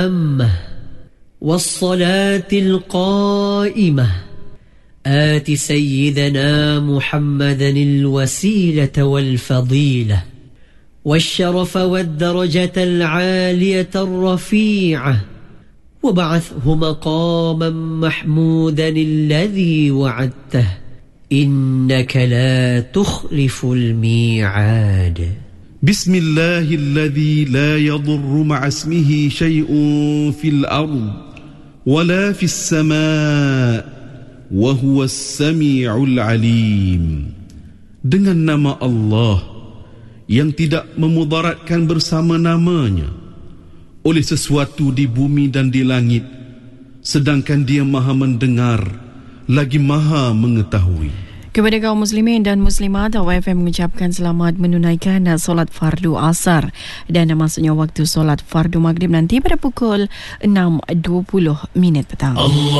التامة والصلاة القائمة آت سيدنا محمدا الوسيلة والفضيلة والشرف والدرجة العالية الرفيعة وبعثه مقاما محمودا الذي وعدته إنك لا تخلف الميعاد. بسم الله الذي لا يضر مع اسمه شيء في الأرض ولا في السماء وهو السميع العليم. Dengan nama Allah yang tidak memudaratkan bersama namanya oleh sesuatu di bumi dan di langit, sedangkan Dia Maha mendengar lagi Maha mengetahui. Kepada kaum muslimin dan muslimat, Awak FM mengucapkan selamat menunaikan solat fardu asar dan masuknya waktu solat fardu maghrib nanti pada pukul 6.20 petang.